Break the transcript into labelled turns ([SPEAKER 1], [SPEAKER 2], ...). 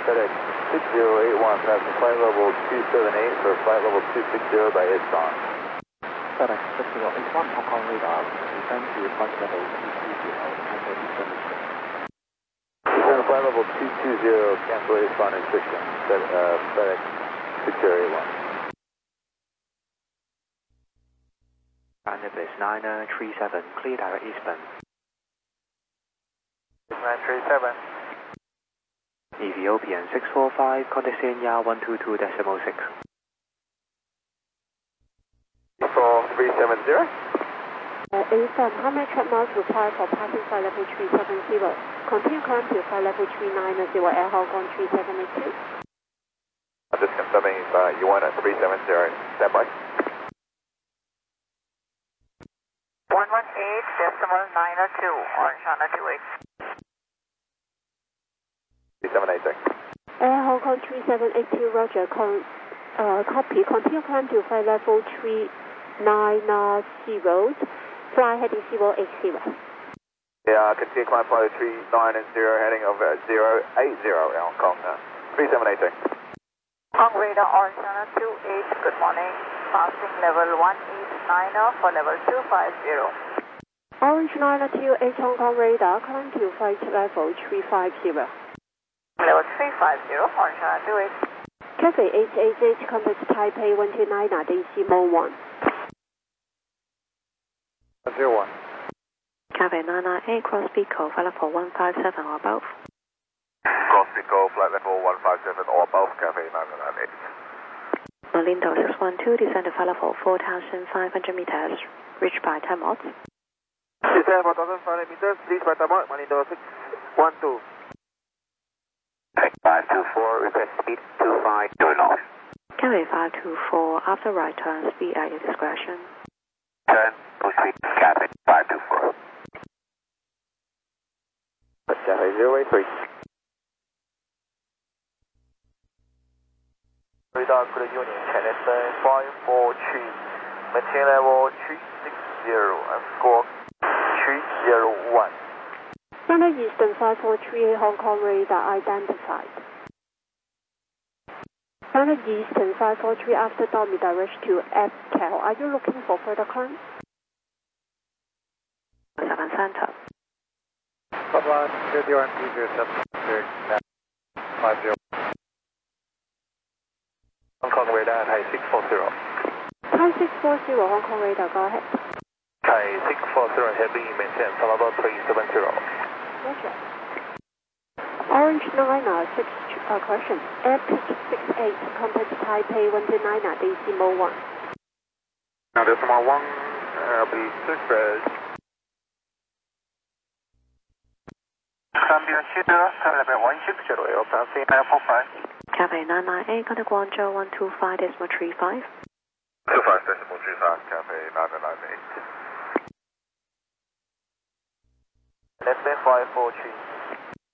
[SPEAKER 1] FedEx 6081, passing flight level 278 for flight level 260 by Iscon.
[SPEAKER 2] FedEx 6081, Hong Kong radar, descend to flight level 220, cancel Eastern restriction.
[SPEAKER 1] Descend to flight level 220, cancel Iscon restriction. FedEx 6081.
[SPEAKER 3] Annapolis 937, clear direct eastbound.
[SPEAKER 1] 937.
[SPEAKER 3] Ethiopian 645, contact CNR 122.06.
[SPEAKER 1] 4370.
[SPEAKER 4] ASM, how many trap miles required for passing flight level 370? Continue climb to flight level 390, Air Hong Kong 3782.
[SPEAKER 1] Just confirming you want at 370, standby.
[SPEAKER 5] 118.902, Orange Honda 28.
[SPEAKER 1] 3786.
[SPEAKER 4] Air Hong Kong 3782, Roger, copy. Continue climb to flight level 390, fly heading 080.
[SPEAKER 1] Yeah, continue climb flight 390, heading over 080, Hong Kong, 3786.
[SPEAKER 5] Hong Kong radar, Orange Honda 28, good morning. Passing level 1890 for level 250.
[SPEAKER 4] Orange 928 Hong Kong radar, climb to flight level 350.
[SPEAKER 5] Level 350, Orange Honda 28.
[SPEAKER 4] Cathay 888, contact Taipei 129, decimal 1.
[SPEAKER 1] 01.
[SPEAKER 3] Cathay 998, cross Pico, flight level 157 or above.
[SPEAKER 1] Cross Pico, flight level 157 or above, Cathay 998.
[SPEAKER 3] Malindo 612, descend to flight level 4,500 meters, reached by 10 knots.
[SPEAKER 1] Descend 4,500 meters, reached by 10 knots, Malindo 612. 524, request speed 25 knots.
[SPEAKER 3] Cathay 524, after right turn, speed at your discretion.
[SPEAKER 1] Turn, push speed, Cathay 524. Cathay 083. Radar Cruise Union, Tennyson 543, maintain level 360 and score 301.
[SPEAKER 4] Standard Eastern 543 Hong Kong radar identified. Standard Eastern 543 after Domi direction to FCAL. Are you looking for further climb?
[SPEAKER 3] 7 center.
[SPEAKER 1] Top-line, 0 and 50, Hong Kong radar, Thai 640.
[SPEAKER 4] Thai 640 Hong Kong radar, go ahead.
[SPEAKER 1] Thai 640, heavy, maintain level 370.
[SPEAKER 4] Roger. Orange 906, correction, Air Pitch 68, contact Taipei 129, decimal 1.
[SPEAKER 1] Now decimal 1, I'll be 6 level 160, passing 945.
[SPEAKER 3] Cathay 998, contact Guangzhou 125.35.
[SPEAKER 1] 25.35, Cathay 998. Left 54.